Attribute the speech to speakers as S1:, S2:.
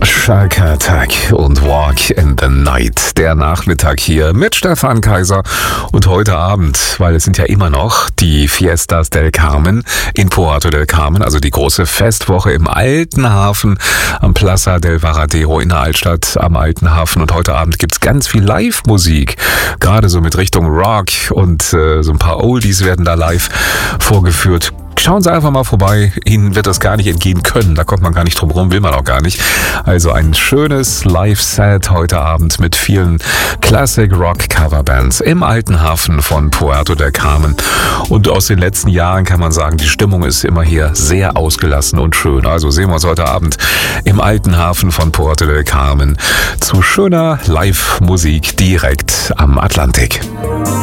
S1: Shark Attack und Walk in the Night. Der Nachmittag hier mit Stefan Kaiser und heute Abend, weil es sind ja immer noch die Fiestas del Carmen in Puerto del Carmen, also die große Festwoche im Alten Hafen am Plaza del Varadero in der Altstadt am Alten Hafen. Und heute Abend gibt's ganz viel Live-Musik, gerade so mit Richtung Rock und so ein paar Oldies werden da live vorgeführt. Schauen Sie einfach mal vorbei, Ihnen wird das gar nicht entgehen können, da kommt man gar nicht drum rum, will man auch gar nicht. Also ein schönes Live-Set heute Abend mit vielen Classic-Rock-Coverbands im Alten Hafen von Puerto del Carmen. Und aus den letzten Jahren kann man sagen, die Stimmung ist immer hier sehr ausgelassen und schön. Also sehen wir uns heute Abend im Alten Hafen von Puerto del Carmen zu schöner Live-Musik direkt am Atlantik.